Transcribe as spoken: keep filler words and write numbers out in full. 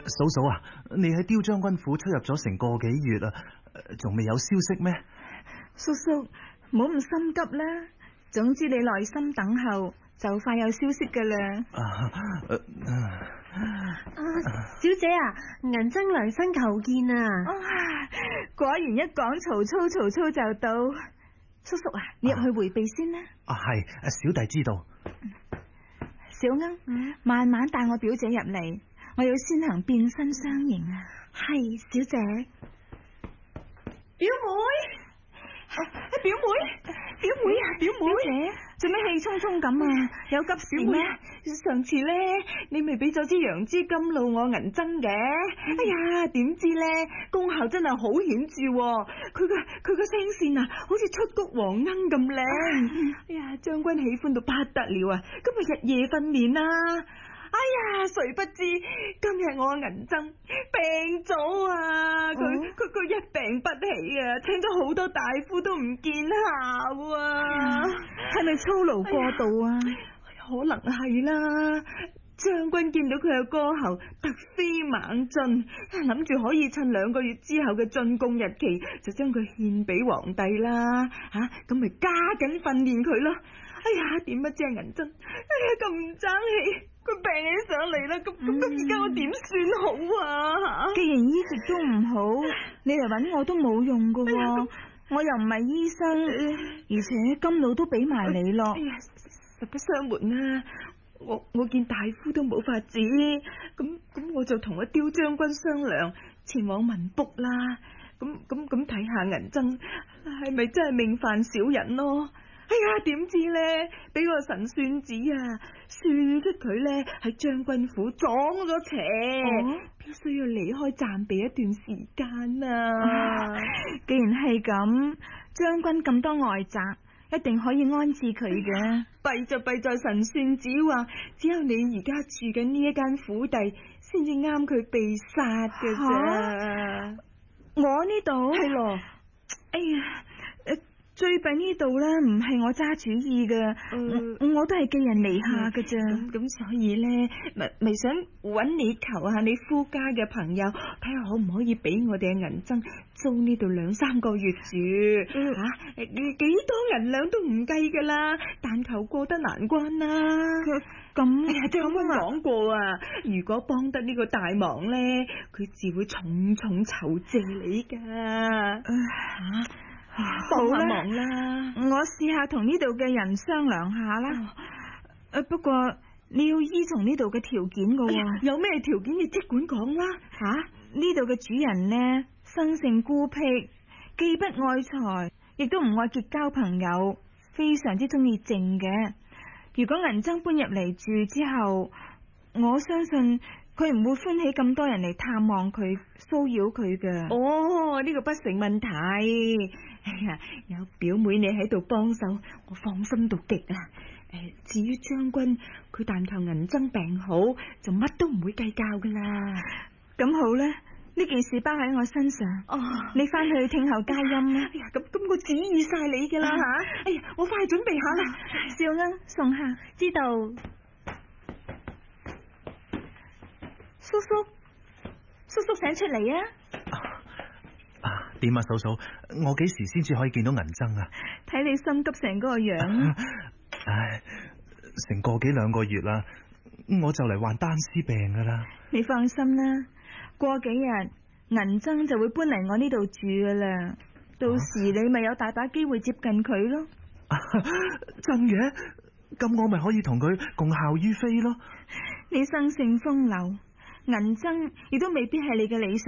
嫂嫂啊，你喺刁將軍府出入咗成個幾月啦，仲未有消息咩？ 叔叔，唔好咁心急啦，總之你耐心等候，就快有消息噶啦。 啊啊啊，小姐啊，銀僧娘身求見啊！ 啊，果然一講曹操，曹操就到。叔叔啊，你入去回避先啦。 啊，係，小弟知道。 小鶯，嗯、慢慢帶我表姐入嚟，我要先行變身相迎啊。 係，小姐。 表妹。啊、表妹，表妹啊，表妹，姐，做咩氣沖沖咁啊？有急事咩？上次咧，你咪俾咗支楊枝甘露我銀針嘅，嗯、哎呀，點知咧功效真係好顯著，佢個佢個聲線啊，好似出谷黃鶯咁靚，嗯、哎呀，將軍喜歡到不得了啊！今日日夜訓練啊！哎呀，誰不知今日我銀針病咗啊！佢佢佢一病不起啊，請咗好多大夫都唔見效啊！係咪操勞過度啊？哎、可能係啦。將軍見到佢嘅歌喉突飛猛進，諗住可以趁兩個月之後嘅進貢日期，就將佢獻俾皇帝啦。吓、啊，咁咪加緊訓練佢咯。哎呀，點不知啊銀針，哎呀咁唔爭氣，佢病起上嚟啦。咁咁咁，而家我點算好啊？既然醫治都唔好，你嚟搵我都冇用噶、啊。哎、我又唔係醫生，而且甘露都俾埋你咯。哎呀，實不相瞞啊！我我見大夫都冇法子，咁咁我就同阿刁將軍商量，前往文卜啦。咁咁咁睇下銀針係咪真係命犯小人咯？哎呀，點知咧俾個神算子啊，算出佢咧喺將軍府撞咗邪，哦、必須要離開暫避一段時間啊！啊既然係咁，將軍咁多外宅，一定可以安置佢嘅。弊就弊在神算子話，只有你而家住緊呢一間府邸，先至啱佢被殺嘅啫。我呢度係咯，哎呀，誒，最弊呢度咧，唔係我揸主意嘅，嗯、我，我都係寄人籬下嘅啫。咁咁、嗯、所以咧，咪咪想搵你求下你夫家嘅朋友，睇下可唔可以俾我哋嘅銀針租呢度兩三個月住，吓、嗯啊，幾多銀兩都唔計噶啦，但求過得難關啦。咁，哎呀，將軍講過啊，如果幫得呢個大忙咧，佢自會重重酬謝你噶。吓、啊，幫下忙啦，我試下同呢度嘅人商量下啦。誒、哦，不過你要依從呢度嘅條件噶、哎，有咩條件你即管講啦。吓、啊，呢度嘅主人呢，生性孤僻，既不愛財，亦都唔愛結交朋友，非常之中意靜嘅。如果銀針搬入嚟住之後，我相信佢唔會歡喜咁多人嚟探望佢、騷擾佢嘅。哦，呢個不成問題。哎呀，有表妹你喺度幫手，我放心到極啊！誒，至於將軍，佢但求銀針病好，就乜都唔會計較噶啦。咁好啦，呢件事包喺我身上。哦，你翻去聽候佳音啦。哎呀，咁咁我指意晒你噶啦吓。啊、哎呀，我翻去準備下啦。少鶯送客，知道。叔叔，叔叔醒出嚟啊！ 啊，點啊，嫂嫂，我幾時先至可以見到銀針啊？ 睇你心急成嗰個樣。 唉，成個幾兩個月啦，我就嚟患單絲病噶啦。 你放心啦，過幾日銀針就會搬嚟我呢度住噶啦，到時你咪有大把機會接近佢咯。 啊、真嘅？咁我咪可以同佢共效於非咯。 你生性風流，銀針亦都未必係你嘅理想。